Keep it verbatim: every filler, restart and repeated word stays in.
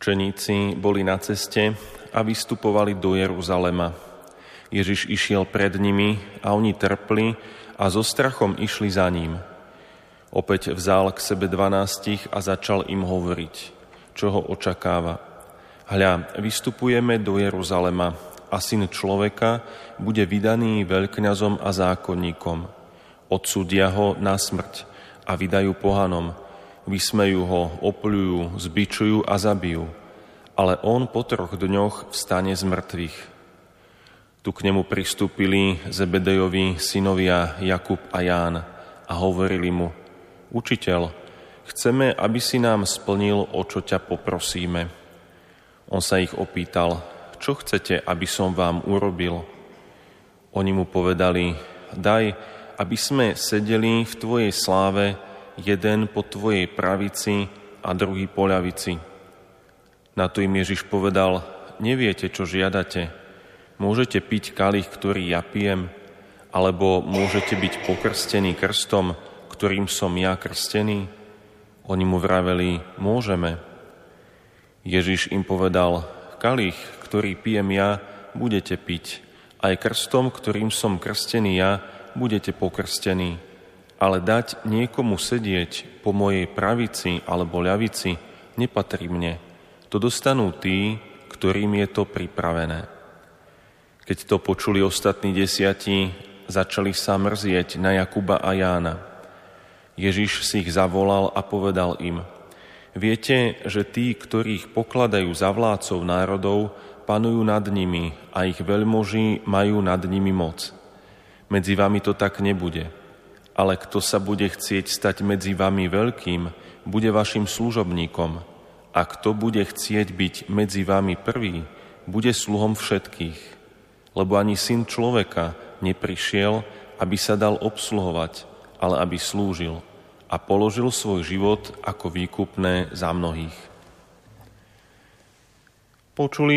Učeníci boli na ceste a vystupovali do Jeruzalema. Ježiš išiel pred nimi a oni trpli a so strachom išli za ním. Opäť vzal k sebe dvanástich a začal im hovoriť, čo ho očakáva. Hľa, vystupujeme do Jeruzalema a Syn človeka bude vydaný veľkňazom a zákonníkom. Odsúdia ho na smrť a vydajú pohanom. Vysmejú ho, opľujú, zbičujú a zabijú. Ale on po troch dňoch vstane z mŕtvych. Tu k nemu pristúpili Zebedejovi synovia Jakub a Ján a hovorili mu: Učiteľ, chceme, aby si nám splnil, o čo ťa poprosíme. On sa ich opýtal: Čo chcete, aby som vám urobil? Oni mu povedali: Daj, aby sme sedeli v tvojej sláve, jeden po tvojej pravici a druhý po ľavici. Na to im Ježiš povedal: Neviete, čo žiadate. Môžete piť kalich, ktorý ja pijem, alebo môžete byť pokrstení krstom, ktorým som ja krstený? Oni mu vraveli: Môžeme. Ježiš im povedal: Kalich, ktorý pijem ja, budete piť. Aj krstom, ktorým som krstený ja, budete pokrstení. Ale dať niekomu sedieť po mojej pravici alebo ľavici nepatrí mne. To dostanú tí, ktorým je to pripravené. Keď to počuli ostatní desiati, začali sa mrzieť na Jakuba a Jána. Ježiš si ich zavolal a povedal im: Viete, že tí, ktorých pokladajú za vládcov národov, panujú nad nimi a ich veľmoži majú nad nimi moc. Medzi vami to tak nebude. Ale kto sa bude chcieť stať medzi vami veľkým, bude vašim služobníkom. A kto bude chcieť byť medzi vami prvý, bude sluhom všetkých. Lebo ani Syn človeka neprišiel, aby sa dal obsluhovať, ale aby slúžil a položil svoj život ako výkupné za mnohých. Počuli